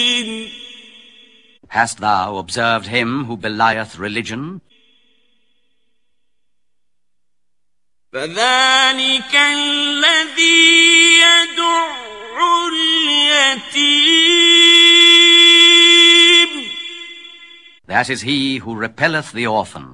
Hast thou observed him who belieth religion? فذلك الذي يدع اليتيم. That is he who repelleth the orphan.